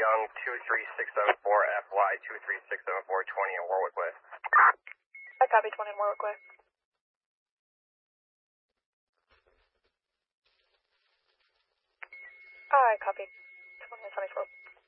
Young 23674 FY 2367420 in Warwick Way. I copy 20 in Warwick Way. I copy 20 in Sunnysville.